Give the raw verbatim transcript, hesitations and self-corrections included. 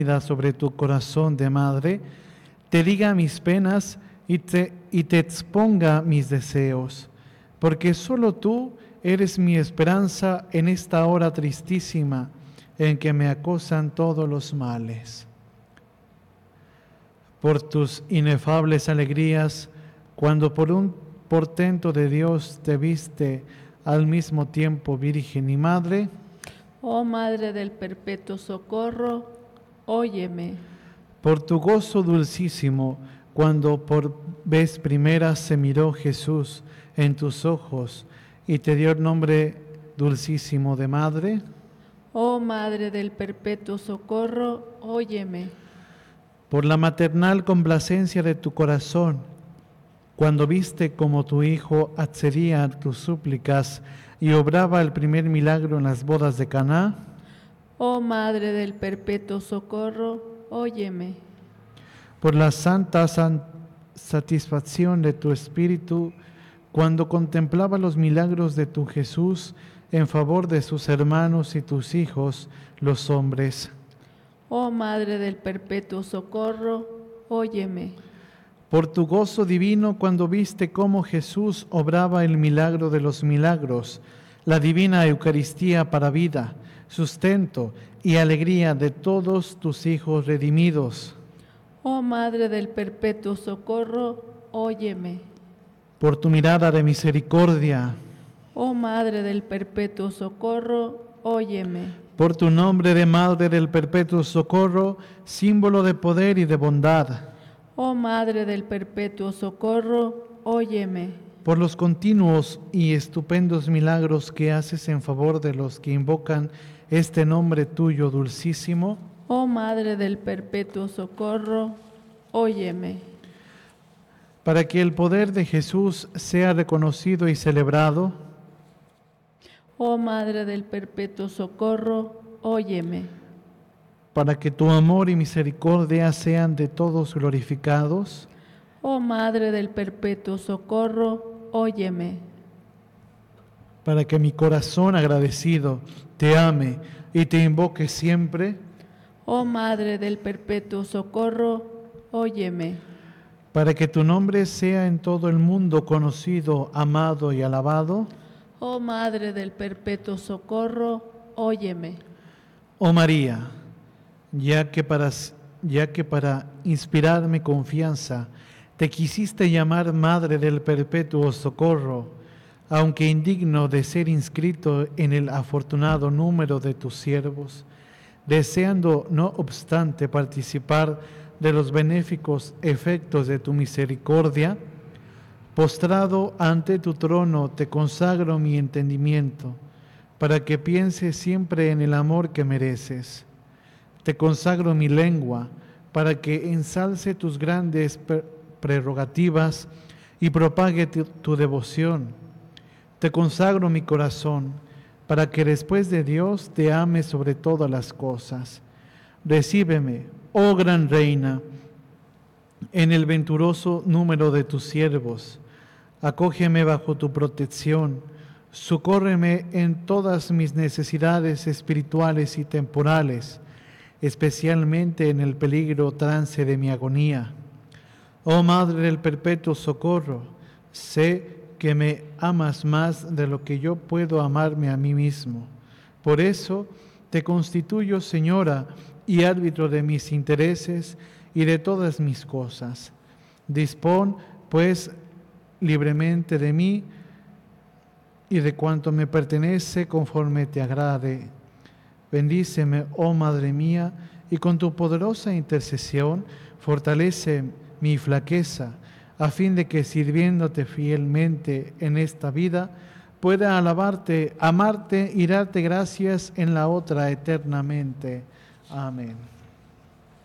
sobre tu corazón de madre, te diga mis penas y te, y te exponga mis deseos, porque solo tú eres mi esperanza en esta hora tristísima en que me acosan todos los males. Por tus inefables alegrías, cuando por un portento de Dios te viste al mismo tiempo Virgen y Madre, oh Madre del Perpetuo Socorro, óyeme. Por tu gozo dulcísimo, cuando por vez primera se miró Jesús en tus ojos y te dio el nombre dulcísimo de Madre, oh Madre del Perpetuo Socorro, óyeme. Por la maternal complacencia de tu corazón, cuando viste como tu Hijo accedía a tus súplicas y obraba el primer milagro en las bodas de Caná, oh Madre del Perpetuo Socorro, óyeme. Por la santa san- satisfacción de tu Espíritu, cuando contemplaba los milagros de tu Jesús en favor de sus hermanos y tus hijos, los hombres. Oh Madre del Perpetuo Socorro, óyeme. Por tu gozo divino, cuando viste cómo Jesús obraba el milagro de los milagros, la divina Eucaristía para vida, sustento y alegría de todos tus hijos redimidos. Oh Madre del Perpetuo Socorro, óyeme. Por tu mirada de misericordia, Oh Madre del Perpetuo Socorro, óyeme. por tu nombre de Madre del Perpetuo Socorro, símbolo de poder y de bondad, Oh Madre del Perpetuo Socorro, óyeme. por los continuos y estupendos milagros que haces en favor de los que invocan este nombre tuyo dulcísimo, Oh Madre del Perpetuo Socorro, óyeme. para que el poder de Jesús sea reconocido y celebrado, Oh Madre del Perpetuo Socorro, óyeme. para que tu amor y misericordia sean de todos glorificados, Oh Madre del Perpetuo Socorro, óyeme. para que mi corazón agradecido te ame y te invoque siempre, Oh Madre del Perpetuo Socorro, óyeme. para que tu nombre sea en todo el mundo conocido, amado y alabado. Oh Madre del Perpetuo Socorro, óyeme. Oh María, ya que para, ya que para inspirarme confianza te quisiste llamar Madre del Perpetuo Socorro, aunque indigno de ser inscrito en el afortunado número de tus siervos, deseando no obstante participar de los benéficos efectos de tu misericordia, postrado ante tu trono te consagro mi entendimiento, para que piense siempre en el amor que mereces. Te consagro mi lengua, para que ensalce tus grandes prerrogativas y propague tu, tu devoción. Te consagro mi corazón, para que después de Dios te ame sobre todas las cosas. Recíbeme, oh gran Reina, en el venturoso número de tus siervos. Acógeme bajo tu protección, socórreme en todas mis necesidades espirituales y temporales, especialmente en el peligro trance de mi agonía. Oh Madre del Perpetuo Socorro, sé que me amas más de lo que yo puedo amarme a mí mismo. Por eso te constituyo Señora y árbitro de mis intereses y de todas mis cosas. Dispón, pues, libremente de mí y de cuanto me pertenece conforme te agrade. Bendíceme, oh Madre mía, y con tu poderosa intercesión fortalece mi flaqueza, a fin de que sirviéndote fielmente en esta vida, pueda alabarte, amarte y darte gracias en la otra eternamente. Amén.